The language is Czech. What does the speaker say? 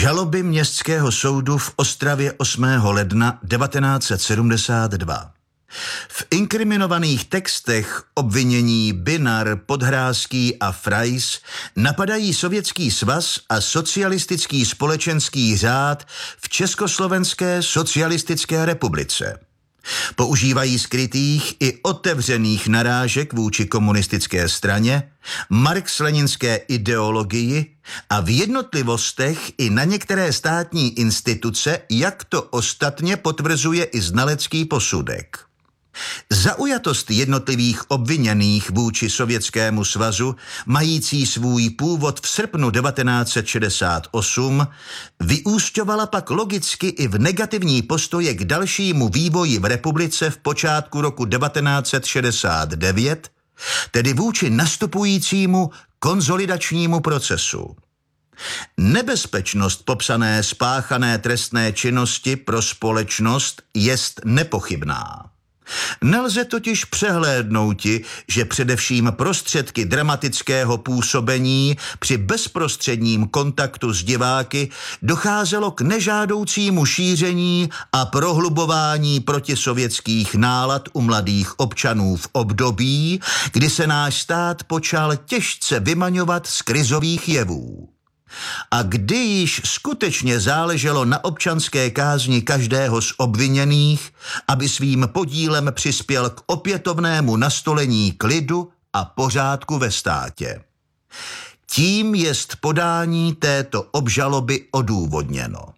Žaloby Městského soudu v Ostravě 8. ledna 1972. V inkriminovaných textech obvinění Bynar, Podhrázký a Frais napadají Sovětský svaz a socialistický společenský řád v Československé socialistické republice. Používají skrytých i otevřených narážek vůči komunistické straně, marx-leninské ideologii a v jednotlivostech i na některé státní instituce, jak to ostatně potvrzuje i znalecký posudek. Zaujatost jednotlivých obviněných vůči Sovětskému svazu, mající svůj původ v srpnu 1968, vyúsťovala pak logicky i v negativní postoje k dalšímu vývoji v republice v počátku roku 1969, tedy vůči nastupujícímu konsolidačnímu procesu. Nebezpečnost popsané spáchané trestné činnosti pro společnost jest nepochybná. Nelze totiž přehlédnouti, že především prostředky dramatického působení při bezprostředním kontaktu s diváky docházelo k nežádoucímu šíření a prohlubování protisovětských nálad u mladých občanů v období, kdy se náš stát počal těžce vymaňovat z krizových jevů. A kdy již skutečně záleželo na občanské kázni každého z obviněných, aby svým podílem přispěl k opětovnému nastolení klidu a pořádku ve státě. Tím jest podání této obžaloby odůvodněno.